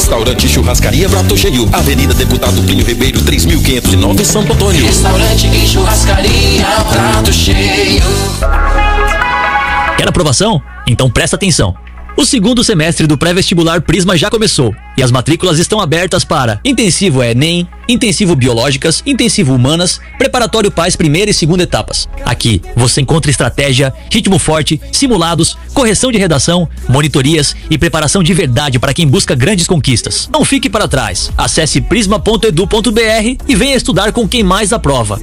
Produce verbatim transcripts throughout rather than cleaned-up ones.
Restaurante Churrascaria Prato Cheio, Avenida Deputado Plínio Ribeiro, três mil quinhentos e nove, Santo Antônio. Restaurante e Churrascaria Prato Cheio. Quer aprovação? Então presta atenção. O segundo semestre do pré-vestibular Prisma já começou e as matrículas estão abertas para Intensivo Enem, Intensivo Biológicas, Intensivo Humanas, Preparatório Paz primeira e segunda etapas. Aqui você encontra estratégia, ritmo forte, simulados, correção de redação, monitorias e preparação de verdade para quem busca grandes conquistas. Não fique para trás. Acesse prisma ponto edu ponto br e venha estudar com quem mais aprova.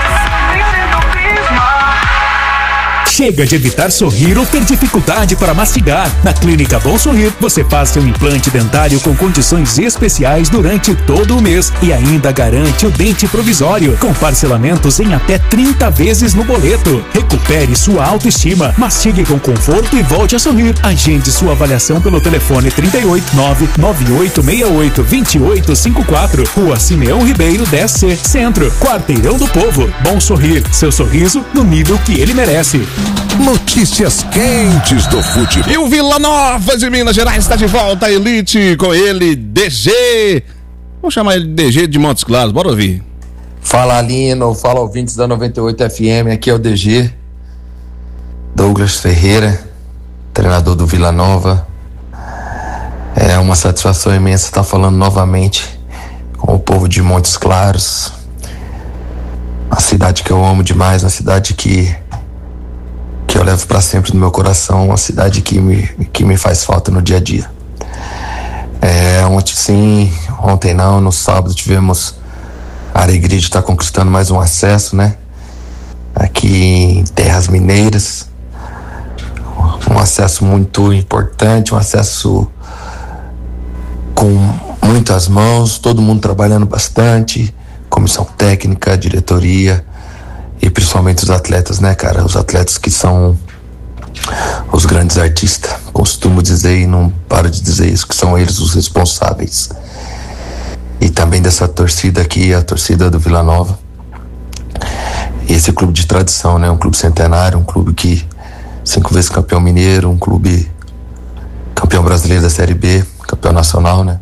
Chega de evitar sorrir ou ter dificuldade para mastigar. Na Clínica Bom Sorrir, você faz seu implante dentário com condições especiais durante todo o mês e ainda garante o dente provisório, com parcelamentos em até trinta vezes no boleto. Recupere sua autoestima, mastigue com conforto e volte a sorrir. Agende sua avaliação pelo telefone trinta e oito, nove nove oito seis oito, dois oito cinco quatro, Rua Simeão Ribeiro dez C, Centro, Quarteirão do Povo. Bom Sorrir, seu sorriso no nível que ele merece. Notícias quentes do futebol. E o Vila Nova de Minas Gerais está de volta à elite com ele, D G. Vamos chamar ele de D G de Montes Claros, bora ouvir. Fala, Lino, fala ouvintes da noventa e oito F M, aqui é o D G Douglas Ferreira, treinador do Vila Nova. É uma satisfação imensa estar falando novamente com o povo de Montes Claros, uma cidade que eu amo demais, uma cidade que que eu levo para sempre no meu coração, uma cidade que me, que me faz falta no dia a dia. É, ontem sim, ontem não, no sábado tivemos a alegria de estar conquistando mais um acesso, né? Aqui em Terras Mineiras, um acesso muito importante, um acesso com muitas mãos, todo mundo trabalhando bastante, comissão técnica, diretoria, e principalmente os atletas, né, cara? Os atletas que são os grandes artistas. Costumo dizer e não paro de dizer isso, que são eles os responsáveis. E também dessa torcida aqui, a torcida do Vila Nova. E esse clube de tradição, né? Um clube centenário, um clube que cinco vezes campeão mineiro, um clube campeão brasileiro da Série B, campeão nacional, né?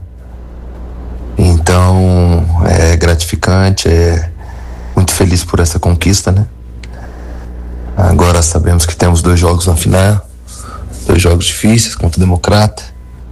Então, é gratificante, é muito feliz por essa conquista, né? Agora sabemos que temos dois jogos na final, dois jogos difíceis contra o Democrata,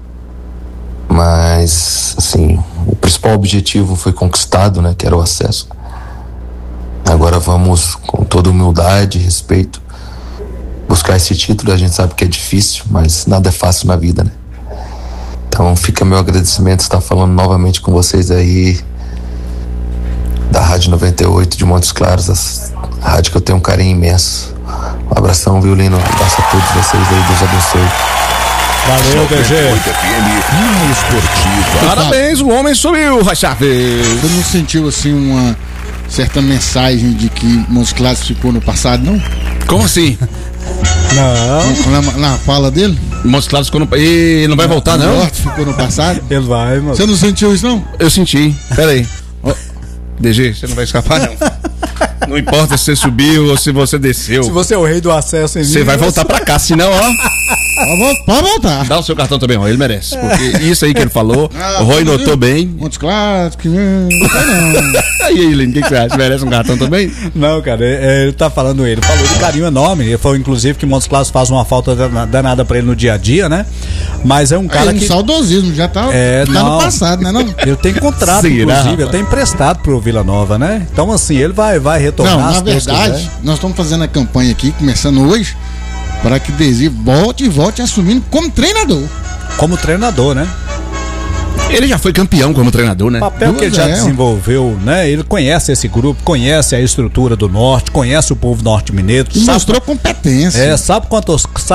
mas, assim, o principal objetivo foi conquistado, né? Que era o acesso. Agora vamos, com toda humildade e respeito, buscar esse título. A gente sabe que é difícil, mas nada é fácil na vida, né? Então fica meu agradecimento estar falando novamente com vocês aí da Rádio noventa e oito de Montes Claros, a rádio que eu tenho um carinho imenso. Um abração, viu, Lino? Um abraço a todos vocês aí, Deus abençoe. Valeu, D G. Parabéns, o homem subiu, Rachave. Você não sentiu, assim, uma certa mensagem de que Montes Claros ficou no passado, não? Como assim? Não. Na, na fala dele? Montes Claros ficou no... Ele não vai voltar, não? O Norte ficou no passado? Ele vai, mano. Você não sentiu isso, não? Eu senti. Pera aí. Oh, D G, você não vai escapar, não. Não importa se você subiu ou se você desceu. Se você é o rei do acesso em Você vai voltar pra cá, senão, ó. Pode voltar. Dá o seu cartão também, ó. Ele merece. Porque isso aí que ele falou, ah, o Roy notou bem. Montes Claros, que não. E aí, Lino, o que, que você acha? Merece um cartão também? Não, cara, ele, ele tá falando, ele falou de carinho enorme. Ele falou, inclusive, que Montes Claros faz uma falta danada pra ele no dia a dia, né? Mas é um cara é um que. saudosismo, já tá, é, tá não, no passado, né? Não? Eu tenho contrato, Será, inclusive, rapaz? eu tenho emprestado pro Vila Nova, né? Então, assim, ele vai, vai retornar. Não, na verdade, nós estamos fazendo a campanha aqui, começando hoje, para que Desi volte e volte assumindo como treinador. Como treinador, né? Ele já foi campeão como treinador, né? O papel que ele já desenvolveu, né? Ele conhece esse grupo, conhece a estrutura do norte, conhece o povo norte-mineiro. Mostrou competência. É, sabe quantos...